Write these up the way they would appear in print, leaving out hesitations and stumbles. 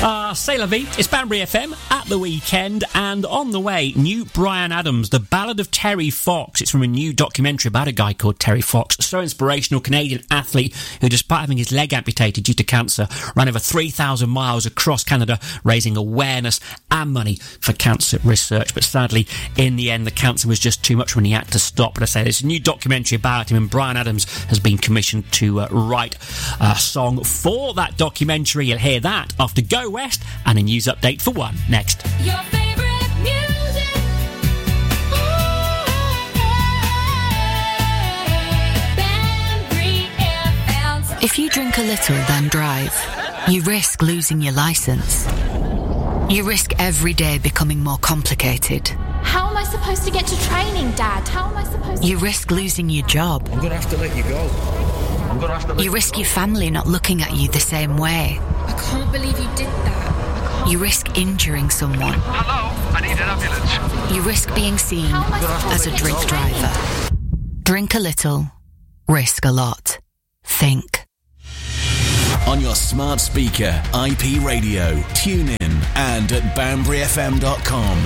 C'est la vie. It's Banbury FM at the weekend, and on the way, new Bryan Adams, The Ballad of Terry Fox. It's from a new documentary about a guy called Terry Fox, so inspirational Canadian athlete who, despite having his leg amputated due to cancer, ran over 3,000 miles across Canada, raising awareness and money for cancer research. But sadly, in the end, the cancer was just too much when he had to stop. But I say, there's a new documentary about him, and Bryan Adams has been commissioned to write a song for that documentary. You'll hear that after Go West and a news update for 1 next. Your favorite music. Banbury FM. If you drink a little, then drive, you risk losing your licence. You risk every day becoming more complicated. How am I supposed to get to training, Dad? How am I supposed to... You risk losing your job. I'm going to have to let you go. You risk your family not looking at you the same way. I can't believe you did that. You risk injuring someone. Hello, I need an ambulance. You risk being seen as a drink driver. Drink a little, risk a lot. Think. On your smart speaker, IP radio, tune in and at banburyfm.com.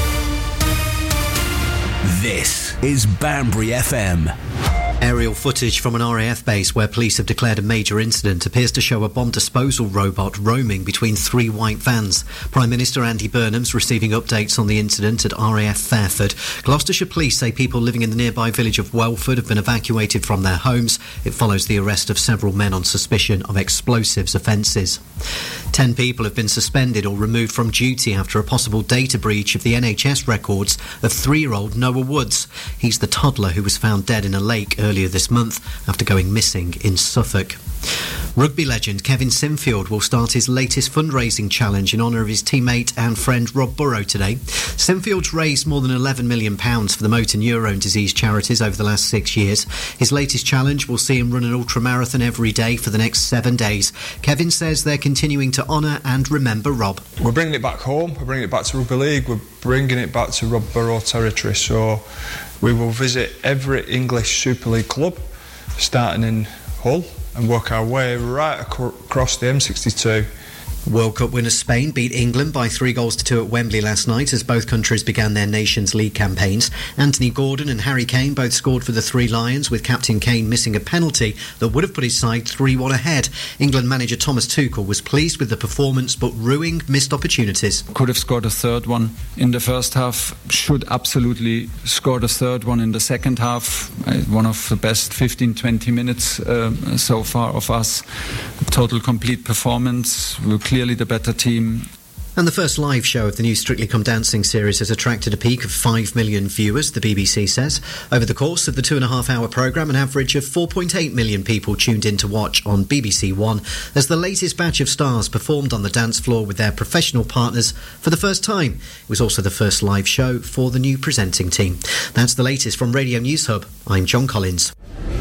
This is Banbury FM. Aerial footage from an RAF base where police have declared a major incident appears to show a bomb disposal robot roaming between 3 white vans. Prime Minister Andy Burnham's receiving updates on the incident at RAF Fairford. Gloucestershire police say people living in the nearby village of Welford have been evacuated from their homes. It follows the arrest of several men on suspicion of explosives offences. 10 people have been suspended or removed from duty after a possible data breach of the NHS records of 3-year-old Noah Woods. He's the toddler who was found dead in a lake earlier this month after going missing in Suffolk. Rugby legend Kevin Sinfield will start his latest fundraising challenge in honour of his teammate and friend Rob Burrow today. Sinfield's raised more than £11 million for the motor neurone disease charities over the last 6 years. His latest challenge will see him run an ultramarathon every day for the next 7 days. Kevin says they're continuing to honour and remember Rob. We're bringing it back home, we're bringing it back to Rugby League, we're bringing it back to Rob Burrow territory, so we will visit every English Super League club, starting in Hull, and work our way right across the M62. World Cup winner Spain beat England by 3-2 at Wembley last night as both countries began their Nations League campaigns. Anthony Gordon and Harry Kane both scored for the Three Lions, with Captain Kane missing a penalty that would have put his side 3-1 ahead. England manager Thomas Tuchel was pleased with the performance but ruining missed opportunities. Could have scored a third one in the first half, should absolutely score the third one in the second half. One of the best 15-20 minutes so far of us. Total complete performance. We're clearly the better team. And the first live show of the new Strictly Come Dancing series has attracted a peak of 5 million viewers, the BBC says. Over the course of the 2.5-hour programme, an average of 4.8 million people tuned in to watch on BBC One as the latest batch of stars performed on the dance floor with their professional partners for the first time. It was also the first live show for the new presenting team. That's the latest from Radio News Hub. I'm John Collins.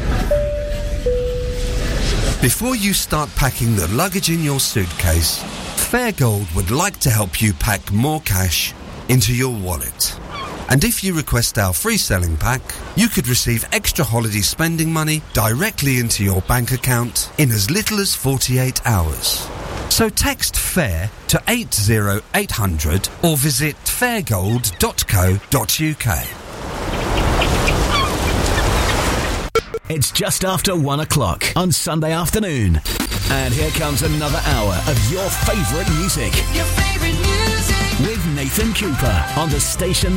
Before you start packing the luggage in your suitcase, Fairgold would like to help you pack more cash into your wallet. And if you request our free selling pack, you could receive extra holiday spending money directly into your bank account in as little as 48 hours. So text FAIR to 80800 or visit fairgold.co.uk. It's just after 1 o'clock on Sunday afternoon. And here comes another hour of your favourite music. Your favorite music. With Nathan Cooper on the station